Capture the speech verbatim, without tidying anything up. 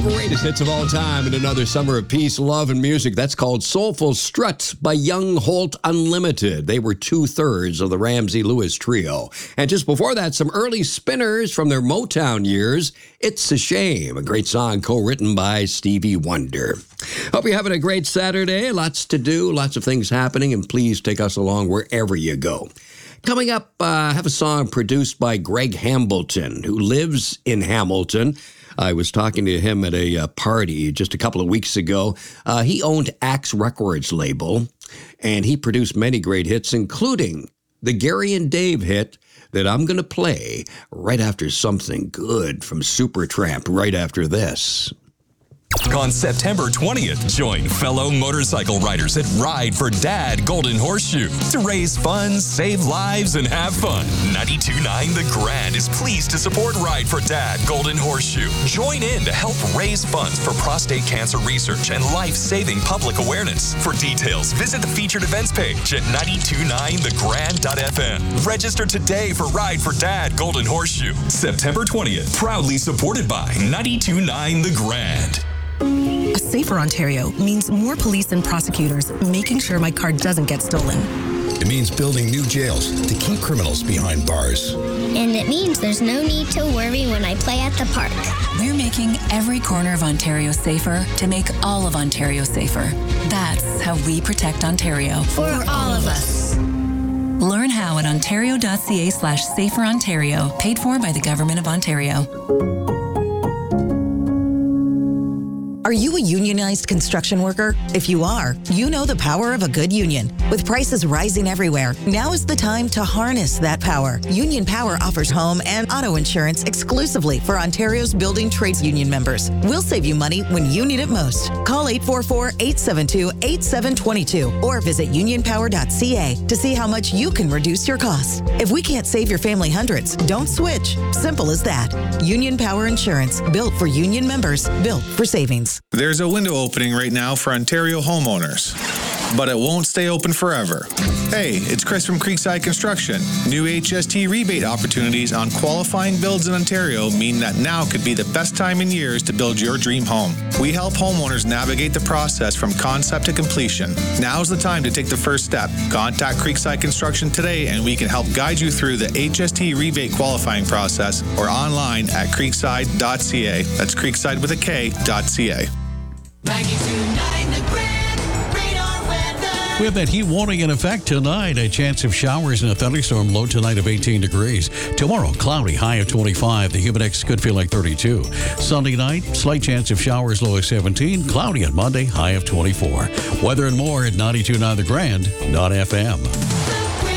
Greatest hits of all time in another summer of peace, love, and music. That's called Soulful Strut by Young Holt Unlimited. They were two-thirds of the Ramsey Lewis Trio. And just before that, some early spinners from their Motown years. It's a Shame, a great song co-written by Stevie Wonder. Hope you're having a great Saturday. Lots to do, lots of things happening, and please take us along wherever you go. Coming up, uh, I have a song produced by Greg Hambleton, who lives in Hamilton. I was talking to him at a uh, party just a couple of weeks ago. Uh, he owned Axe Records label, and he produced many great hits, including the Gary and Dave hit that I'm going to play right after something good from Supertramp, right after this. On September twentieth, join fellow motorcycle riders at Ride for Dad Golden Horseshoe to raise funds, save lives, and have fun. ninety-two point nine The Grand is pleased to support Ride for Dad Golden Horseshoe. Join in to help raise funds for prostate cancer research and life-saving public awareness. For details, visit the featured events page at ninety-two point nine the grand dot f m. Register today for Ride for Dad Golden Horseshoe. September twentieth, proudly supported by ninety-two point nine The Grand. A safer Ontario means more police and prosecutors making sure my car doesn't get stolen. It means building new jails to keep criminals behind bars. And it means there's no need to worry when I play at the park. We're making every corner of Ontario safer to make all of Ontario safer. That's how we protect Ontario. For all of us. Learn how at ontario.ca slash safer Ontario, paid for by the Government of Ontario. Are you a unionized construction worker? If you are, you know the power of a good union. With prices rising everywhere, now is the time to harness that power. Union Power offers home and auto insurance exclusively for Ontario's building trades union members. We'll save you money when you need it most. Call eight four four, eight seven two, eight seven two two or visit union power dot c a to see how much you can reduce your costs. If we can't save your family hundreds, don't switch. Simple as that. Union Power Insurance, built for union members, built for savings. There's a window opening right now for Ontario homeowners, but it won't stay open forever. Hey, it's Chris from Creekside Construction. New H S T rebate opportunities on qualifying builds in Ontario mean that now could be the best time in years to build your dream home. We help homeowners navigate the process from concept to completion. Now's the time to take the first step. Contact Creekside Construction today and we can help guide you through the H S T rebate qualifying process or online at creekside dot c a. That's creekside with a K dot C A. ninety-two point nine The Grand, radar weather. We have that heat warning in effect tonight. A chance of showers and a thunderstorm, low tonight of eighteen degrees. Tomorrow, cloudy, high of twenty-five. The humidex could feel like thirty-two. Sunday night, slight chance of showers, low of seventeen. Cloudy on Monday, high of twenty-four. Weather and more at ninety-two point nine the grand dot f m.